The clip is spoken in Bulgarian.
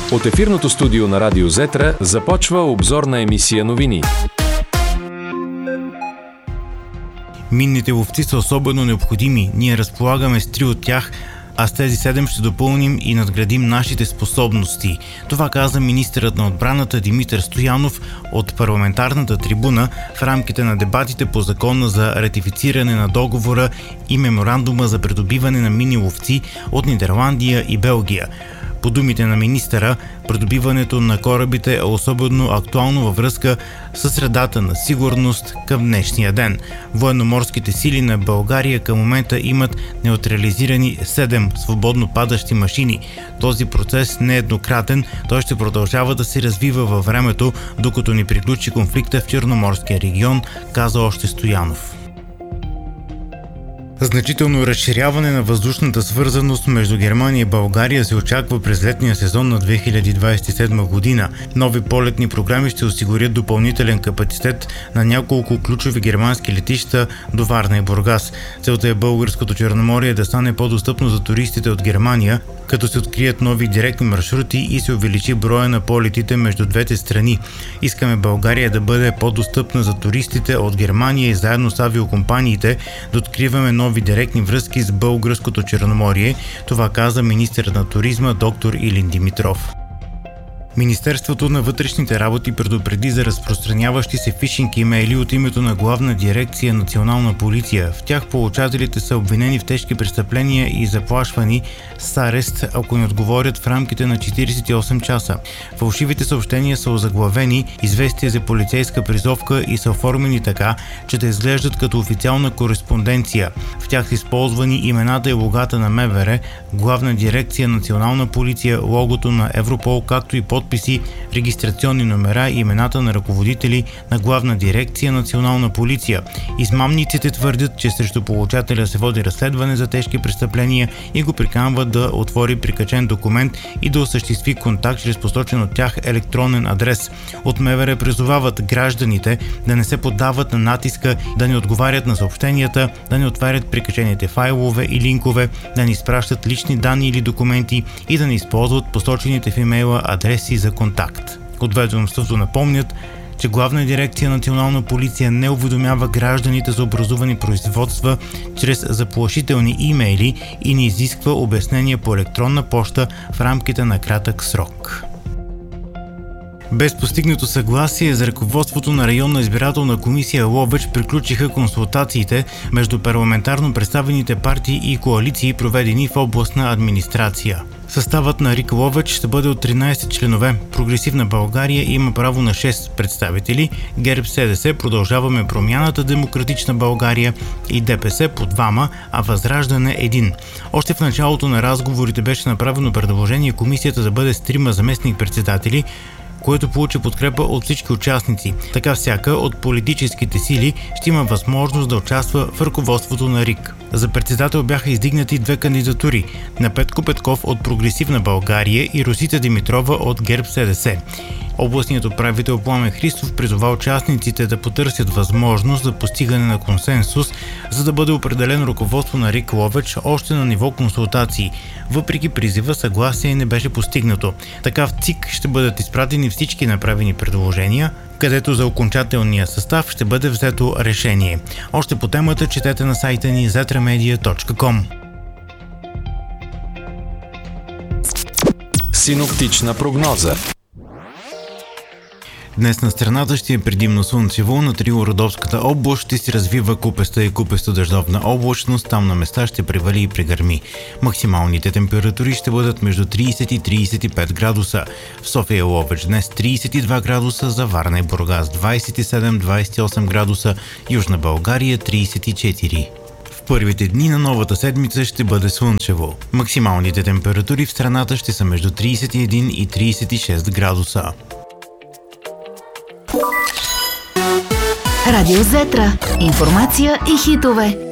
От ефирното студио на Радио Зетра започва обзорна емисия новини. Минните ловци са особено необходими. Ние разполагаме с 3 от тях, а с тези 7 ще допълним и надградим нашите способности. Това каза министърът на отбраната Димитър Стоянов от парламентарната трибуна в рамките на дебатите по закона за ратифициране на договора и меморандума за придобиване на минни ловци от Нидерландия и Белгия. По думите на министъра, придобиването на корабите е особено актуално във връзка с средата на сигурност към днешния ден. Военноморските сили на България към момента имат неутрализирани 7 свободно падащи машини. Този процес не е еднократен, той ще продължава да се развива във времето, докато не приключи конфликта в Черноморския регион, каза още Стоянов. Значително разширяване на въздушната свързаност между Германия и България се очаква през летния сезон на 2027 година. Нови полетни програми ще осигурят допълнителен капацитет на няколко ключови германски летища до Варна и Бургас. Целта е българското Черноморие да стане по-достъпно за туристите от Германия, като се открият нови директни маршрути и се увеличи броя на полетите между двете страни. Искаме България да бъде по-достъпна за туристите от Германия и заедно с авиокомпаниите да откриваме нови директни връзки с българското Черноморие. Това каза министърът на туризма доктор Илин Димитров. Министерството на вътрешните работи предупреди за разпространяващи се фишинг имейли от името на Главна дирекция Национална полиция. В тях получателите са обвинени в тежки престъпления и заплашвани с арест, ако не отговорят в рамките на 48 часа. Фалшивите съобщения са озаглавени известия за полицейска призовка и са оформени така, че да изглеждат като официална кореспонденция. В тях са използвани имената и логата на МВР, Главна дирекция Национална полиция, логото на Европол, както и подписи, регистрационни номера и имената на ръководители на Главна дирекция Национална полиция. Измамниците твърдят, че срещу получателя се води разследване за тежки престъпления и го приканват да отвори прикачен документ и да осъществи контакт чрез посочен от тях електронен адрес. От МВР призовават гражданите да не се поддават на натиска, да не отговарят на съобщенията, да не отварят прикачените файлове и линкове, да не изпращат лични данни или документи и да не използват посочените в имейла адреси за контакт. От ведомството напомнят, че Главна дирекция Национална полиция не уведомява гражданите за образувани производства чрез заплашителни имейли и не изисква обяснения по електронна поща в рамките на кратък срок. Без постигнато съгласие за ръководството на районна избирателна комисия Ловеч приключиха консултациите между парламентарно представените партии и коалиции, проведени в областна администрация. Съставът на РИК Ловеч ще бъде от 13 членове. Прогресивна България има право на 6 представители, ГЕРБ-СДС, Продължаваме промяната, Демократична България и ДПС по 2, а Възраждане 1. Още в началото на разговорите беше направено предложение комисията да бъде с 3 заместник-председатели, което получи подкрепа от всички участници. Така всяка от политическите сили ще има възможност да участва в ръководството на РИК. За председател бяха издигнати 2 кандидатури – на Петко Петков от Прогресивна България и Росица Димитрова от ГЕРБ-СДС. Областният управител Пламен Христов призова участниците да потърсят възможност за постигане на консенсус, за да бъде определено ръководство на РИК Ловеч още на ниво консултации. Въпреки призива, съгласие не беше постигнато. Така в ЦИК ще бъдат изпратени всички направени предложения, където за окончателния състав ще бъде взето решение. Още по темата четете на сайта ни zetramedia.com. Синоптична прогноза. Днес на страната ще е предимно слънчево, на Трило-Родопската област ще се развива купеста и купесто-дъждовна облачност, там на места ще превали и прегърми. Максималните температури ще бъдат между 30 и 35 градуса. В София и Ловеч днес 32 градуса, за Варна и Бургас 27-28 градуса, Южна България 34. В първите дни на новата седмица ще бъде слънчево. Максималните температури в страната ще са между 31 и 36 градуса. Радио Зетра. Информация и хитове.